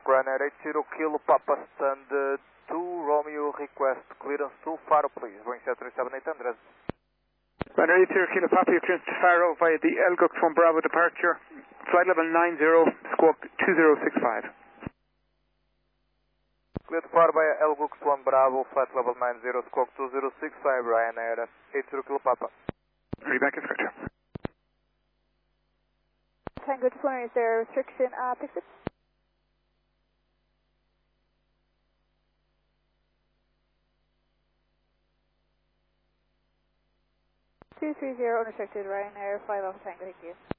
Ryanair 80 Kilo Papa stand 2 Romeo request clearance to Faro please, Boeing 737-800. Ryanair 80 Kilo Papa, you clearance to Faro via the Elgux 1 Bravo departure, flight level 90, squawk 2065. Clear to Faro via Elgux 1 Bravo, flight level 90, squawk 2065, Ryanair 80 Kilo Papa. Reback instructor. Tango to Flyer, is there a restriction fixed? 230 unrestricted, Ryanair 5 Alpha Tango, thank you.